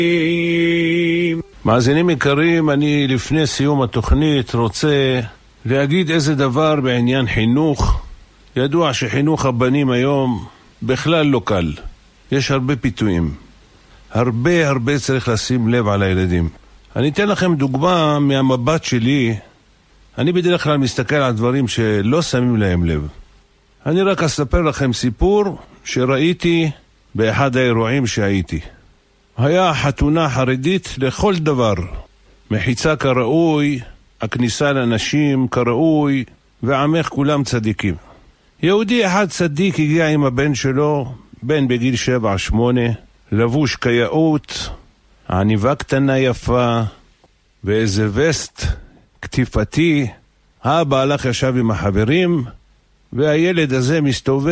מאזינים יקרים, אני לפני סיום התוכנית רוצה להגיד איזה דבר בעניין חינוך. ידוע שחינוך הבנים היום בכלל לא קל. יש הרבה פיתויים. הרבה צריך לשים לב על הילדים. אני אתן לכם דוגמה מהמבט שלי. אני בדרך כלל מסתכל על דברים שלא שמים להם לב. אני רק אספר לכם סיפור שראיתי באחד האירועים שהייתי. היה חתונה חרדית לכל דבר. מחיצה כראוי, הכניסה לאנשים כראוי, ועמך כולם צדיקים. יהודי אחד צדיק הגיע עם הבן שלו, בן בגיל 7-8, לבוש כיאות, עניבה קטנה יפה, ואיזה וסט כתיפתי. האבא הלך ישב עם החברים, והילד הזה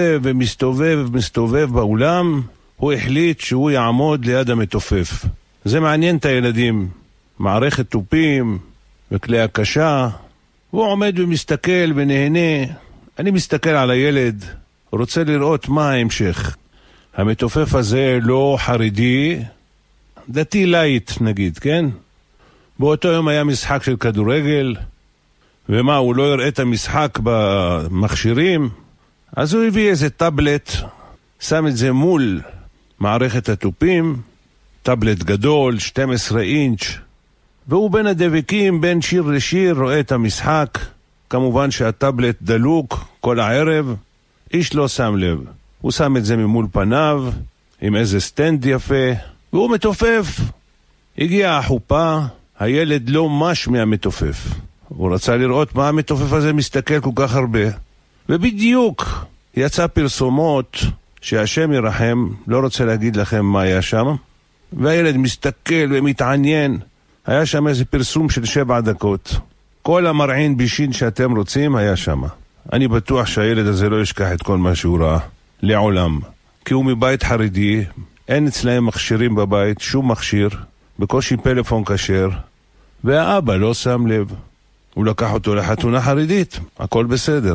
מסתובב באולם. הוא החליט שהוא יעמוד ליד המתופף. זה מעניין את הילדים. מערכת טופים וכלי הקשה. הוא עומד ומסתכל ונהנה. אני מסתכל על הילד, רוצה לראות מה ההמשך. המתופף הזה לא חרדי, דתי לייט נגיד, כן? באותו יום היה משחק של כדורגל, ומה, הוא לא יראה את המשחק במכשירים? אז הוא הביא איזה טאבלט, שם את זה מול מערכת הטופים, טאבלט גדול, 12 אינץ', והוא בין הדבקים, בין שיר לשיר, רואה את המשחק. כמובן שהטאבלט דלוק כל הערב, איש לא שם לב. הוא שם את זה ממול פניו, עם איזה סטנד יפה, והוא מתופף. הגיעה החופה, הילד לא מש מהמתופף. הוא רצה לראות מה המתופף הזה מסתכל כל כך הרבה. ובדיוק יצא פרסומות שהשם ירחם, לא רוצה להגיד לכם מה היה שם, והילד מסתכל ומתעניין. היה שם איזה פרסום של 7 דקות. כל המרעין בישין שאתם רוצים היה שם. אני בטוח שהילד הזה לא ישכח את כל מה שהוא ראה לעולם. כי הוא מבית חרדי, אין אצלהם מכשירים בבית, שום מכשיר, בקושי פלאפון כשר, והאבא לא שם לב. הוא לקח אותו לחתונה חרדית, הכל בסדר.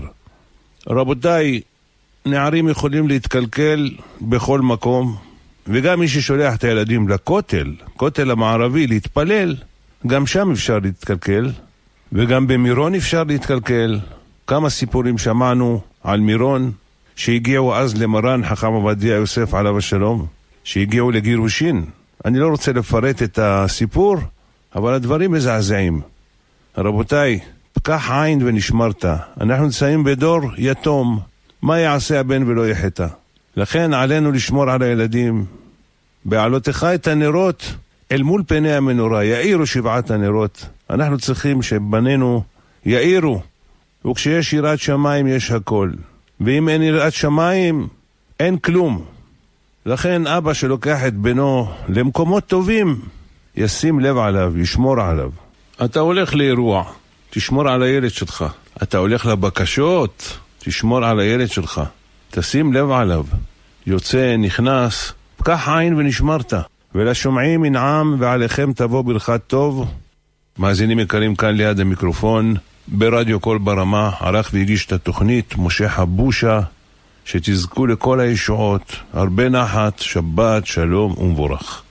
רבותיי, נערים יכולים להתקלקל בכל מקום, וגם מי ששולח את הילדים לכותל, כותל המערבי, להתפלל, גם שם אפשר להתקלקל, וגם במירון אפשר להתקלקל. כמה סיפורים שמענו על מירון, שהגיעו אז למרן חכם עובדיה יוסף עליו השלום, שהגיעו לגירושין. אני לא רוצה לפרט את הסיפור, אבל הדברים מזעזעים. רבותיי, פקח עין ונשמרת. אנחנו נמצאים בדור יתום. מה יעשה הבן ולא יחטא? לכן עלינו לשמור על הילדים. בעלותך את הנרות אל מול פני המנורה, יאירו 7 הנרות. אנחנו צריכים שבנינו יאירו, וכשיש יראת שמיים יש הכל, ואם אין יראת שמיים אין כלום. לכן אבא שלוקח את בנו למקומות טובים, ישים לב עליו, ישמור עליו. אתה הולך לאירוע, תשמור על הילד שלך. אתה הולך לבקשות, תשמור על הילד שלך, תשים לב עליו. יוצא, נכנס, פקח עין ונשמרת. ולשומעים ינעם ועליכם תבוא ברכת טוב. מאזינים יקרים, כאן ליד המיקרופון ברדיו קול ברמה, ערך והגיש את התוכנית משה חבושה. שתזכו לכל הישועות, הרבה נחת, שבת, שלום ומבורך.